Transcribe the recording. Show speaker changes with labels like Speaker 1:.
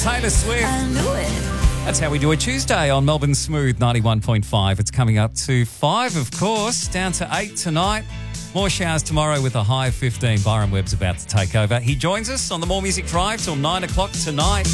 Speaker 1: Taylor Swift.
Speaker 2: I knew it.
Speaker 1: That's how we do a Tuesday on Melbourne Smooth 91.5. It's coming up to 5, of course, down to 8 tonight. More showers tomorrow with a high of 15. Byron Webb's about to take over. He joins us on the More Music Drive till 9 o'clock tonight.